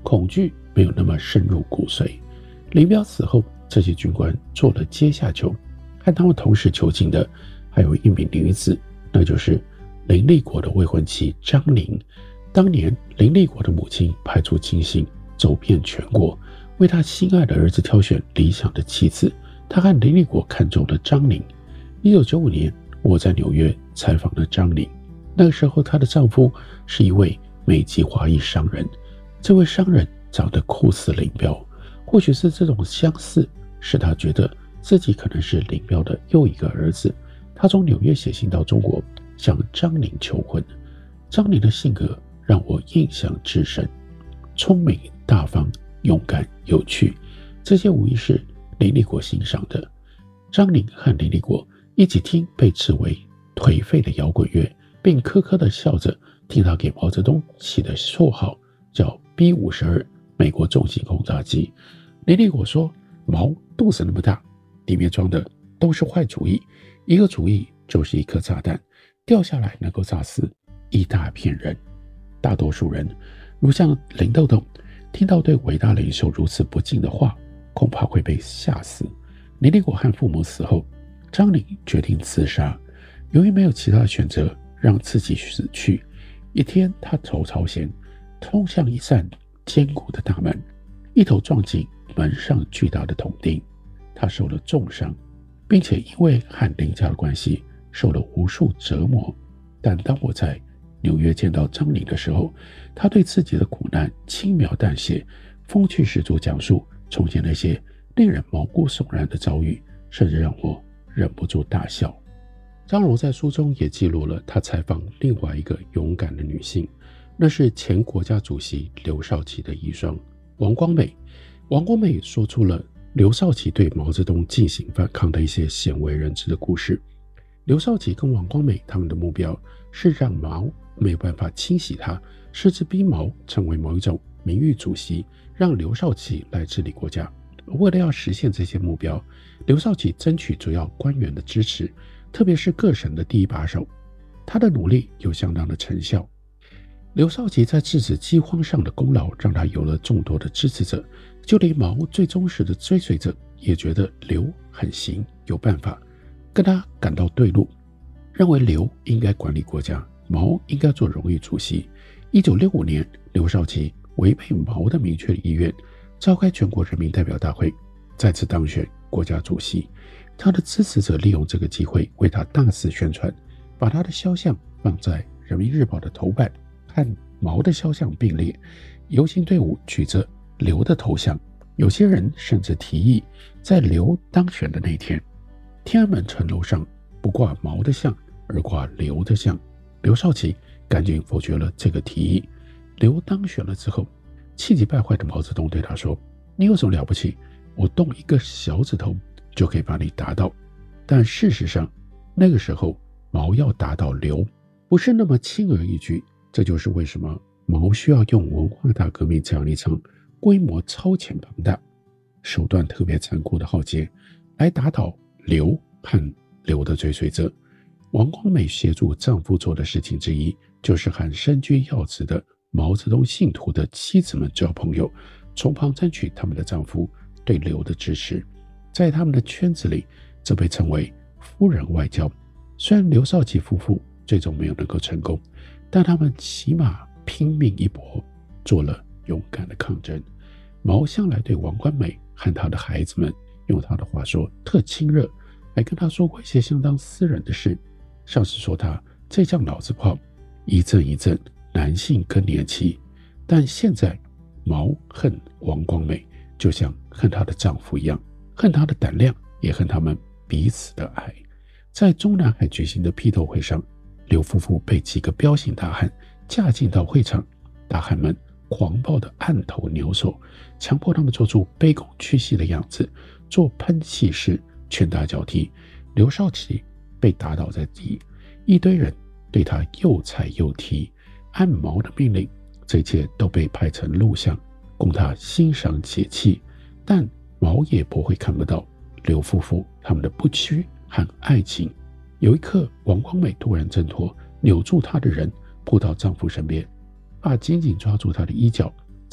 恐惧没有那么深入骨髓。林彪死后，这些军官做了阶下囚，和他们同时囚禁的还有一名女子，那就是林立果的未婚妻张宁。当年林立果的母亲派出亲信走遍全国，为他心爱的儿子挑选理想的妻子。他和林立果看中了张宁。1995年，我在纽约采访了张宁。那个时候，她的丈夫是一位美籍华裔商人。这位商人长得酷似林彪，或许是这种相似，使他觉得自己可能是林彪的又一个儿子。他从纽约写信到中国，向张宁求婚。张宁的性格让我印象至深，聪明、大方、勇敢、有趣，这些无疑是林立果欣赏的。张宁和林立果一起听被斥为颓废的摇滚乐，并呵呵地笑着听他给毛泽东起的绰号叫 B-52 美国重型轰炸机。林立果说，毛肚子那么大，里面装的都是坏主意，一个主意就是一颗炸弹，掉下来能够炸死一大片人。大多数人如像林豆豆，听到对伟大领袖如此不敬的话，恐怕会被吓死。林立果和父母死后，张宁决定自杀。由于没有其他选择，让自己死去。一天，他走朝前，通向一扇坚固的大门，一头撞进门上巨大的铜钉。他受了重伤，并且因为和林家的关系受了无数折磨。但当我在纽约见到张宁的时候，他对自己的苦难轻描淡写，风趣十足讲述从前那些令人毛骨悚然的遭遇，甚至让我忍不住大笑。张荣在书中也记录了他采访另外一个勇敢的女性，那是前国家主席刘少奇的遗孀王光美。王光美说出了刘少奇对毛泽东进行反抗的一些鲜为人知的故事。刘少奇跟王光美他们的目标是让毛没有办法清洗他，甚至逼毛成为某一种名誉主席，让刘少奇来治理国家。为了要实现这些目标，刘少奇争取主要官员的支持，特别是各省的第一把手。他的努力有相当的成效。刘少奇在制止饥荒上的功劳，让他有了众多的支持者，就连毛最忠实的追随者也觉得刘很行，有办法，跟他感到对路，认为刘应该管理国家，毛应该做荣誉主席。1965年，刘少奇违背毛的明确意愿，召开全国人民代表大会，再次当选国家主席。他的支持者利用这个机会为他大肆宣传，把他的肖像放在人民日报的头版，和毛的肖像并列。游行队伍举着刘的头像，有些人甚至提议在刘当选的那天，天安门城楼上不挂毛的像，而挂刘的像。刘少奇赶紧否决了这个提议。刘当选了之后，气急败坏的毛泽东对他说，你有什么了不起，我动一个小指头就可以把你打倒。但事实上，那个时候毛要打倒刘不是那么轻而易举。这就是为什么毛需要用文化大革命这样一场规模超前庞大、手段特别残酷的浩劫来打倒刘和刘的追随者。王光美协助丈夫做的事情之一，就是和身居要职的毛泽东信徒的妻子们交朋友，从旁争取他们的丈夫对刘的支持。在他们的圈子里，这被称为夫人外交。虽然刘少奇夫妇最终没有能够成功，但他们起码拼命一搏，做了勇敢的抗争。毛向来对王光美和他的孩子们，用他的话说特亲热，还跟他说过一些相当私人的事，像是说他这将脑子炮，一阵一阵男性更年期。但现在毛恨王光美，就像恨她的丈夫一样，恨她的胆量，也恨他们彼此的爱。在中南海举行的批斗会上，刘夫妇被几个彪形大汉架进到会场，大汉们狂暴的按头扭手，强迫他们做出卑躬屈膝的样子，做喷气式拳打脚踢。刘少奇被打倒在地，一堆人对他又踩又踢。按毛的命令，这一切都被拍成录像，供他欣赏解气。但毛也不会看不到刘夫妇他们的不屈和爱情。有一刻，王光美突然挣脱，扭住她的人扑到丈夫身边，把紧紧抓住他的衣角，